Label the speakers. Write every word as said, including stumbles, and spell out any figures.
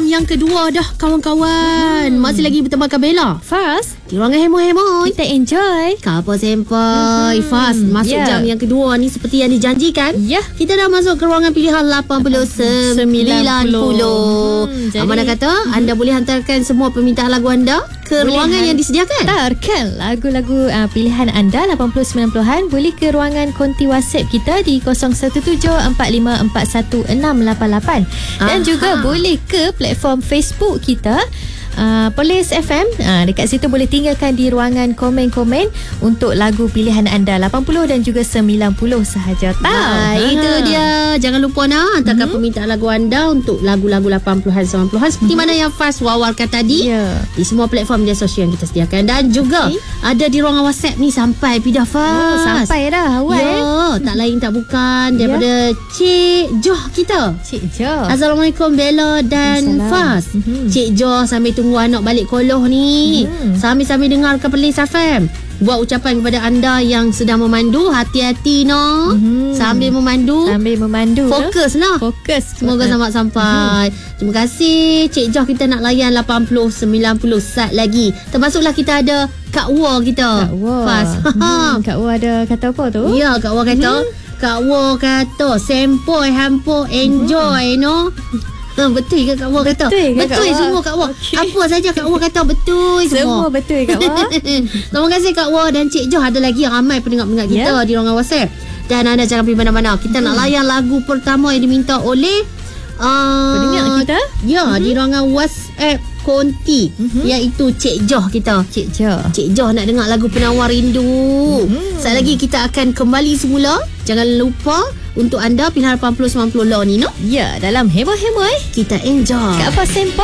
Speaker 1: yang kedua dah kawan-kawan. hmm. Masih lagi bertemu Bella
Speaker 2: Faz
Speaker 1: di ruangan hemo-hemo.
Speaker 2: Kita enjoy
Speaker 1: Kapal Sempai. hmm. Faz masuk yeah. jam yang kedua ni seperti yang dijanjikan.
Speaker 2: Ya yeah.
Speaker 1: Kita dah masuk ke ruangan pilihan lapan puluh sembilan puluh. hmm, Amanah kata hmm. anda boleh hantarkan semua permintaan lagu anda ke boleh ruangan yang disediakan.
Speaker 2: Hantarkan lagu-lagu uh, pilihan anda lapan puluh sembilan puluhan boleh ke ruangan konti WhatsApp kita di kosong satu tujuh empat lima empat satu enam lapan lapan. Dan Aha. juga boleh ke platform Facebook kita Uh, Polis F M. uh, Dekat situ boleh tinggalkan di ruangan komen-komen untuk lagu pilihan anda lapan puluh dan juga sembilan puluh sahaja. Tahu
Speaker 1: nah, ha. Itu dia. Jangan lupa nak hantarkan hmm. permintaan lagu anda untuk lagu-lagu lapan puluhan sembilan puluhan seperti hmm. mana yang Faz wawarkan tadi yeah. di semua platform media sosial yang kita sediakan. Dan juga okay. ada di ruangan WhatsApp ni sampai Pidah Faz.
Speaker 2: oh, Sampai dah awal
Speaker 1: ya, eh? Tak lain tak bukan daripada yeah. Cik Joh kita.
Speaker 2: Cik Joh.
Speaker 1: Assalamualaikum Bella dan Faz. hmm. Cik Joh sambil tunggu anak balik koloh ni. hmm. Sambil-sambil dengarkan Polis F M. Buat ucapan kepada anda yang sedang memandu, hati-hati no. hmm. Sambil memandu
Speaker 2: Sambil memandu
Speaker 1: Fokus lah.
Speaker 2: Fokus.
Speaker 1: Semoga selamat sampai. hmm. Terima kasih Cik Joh. Kita nak layan lapan puluh sembilan puluh sat lagi. Termasuklah kita ada Kak War kita.
Speaker 2: Kak War.
Speaker 1: Faz.
Speaker 2: hmm. Kak War ada kata apa tu?
Speaker 1: Ya, Kak War kata hmm. Kak War kata sempoi hampo enjoy hmm. no. Ha, betul ke Kak War kata?
Speaker 2: Betul,
Speaker 1: betul
Speaker 2: Kak
Speaker 1: semua Kak War. Okay. Apa saja Kak War kata betul semua.
Speaker 2: Semua betul Kak War.
Speaker 1: Terima kasih Kak War dan Cik Joh. Ada lagi ramai pendengar-pendengar kita yeah. di ruangan WhatsApp. Dan anda jangan pergi mana-mana. Kita hmm. nak layan lagu pertama yang diminta oleh uh,
Speaker 2: pendengar kita.
Speaker 1: Ya, hmm. di ruangan WhatsApp konti hmm. iaitu Cik Joh kita.
Speaker 2: Cik Joh.
Speaker 1: Cik Joh nak dengar lagu Penawar Rindu. Hmm. Sekejap lagi kita akan kembali semula. Jangan lupa untuk anda pilihan lapan puluh sembilan puluh law ni no.
Speaker 2: Ya, dalam heboh-heboh eh.
Speaker 1: Kita enjoy.
Speaker 2: Kak Faz Sempai.